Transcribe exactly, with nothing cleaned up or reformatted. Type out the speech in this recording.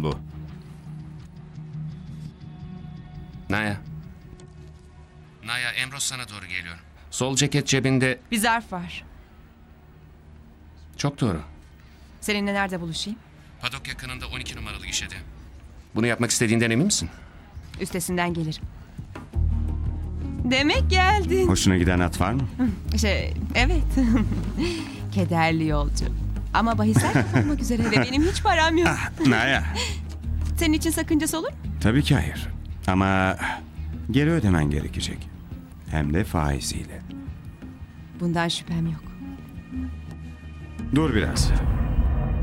bu. Naya. Naya, Emroz sana doğru geliyor. Sol ceket cebinde... Bir zarf var. Çok doğru. Seninle nerede buluşayım? Padok yakınında on iki numaralı gişede. Bunu yapmak istediğinden emin misin? Üstesinden gelirim. Demek geldin. Hoşuna giden at var mı? Şey, evet. Kederli yolcu. Ama bahisler olmak üzere ve benim hiç param yok. Naya. Senin için sakıncası olur mu? Tabii ki hayır. Ama geri ödemen gerekecek. Hem de faiziyle. Bundan şüphem yok. Dur biraz.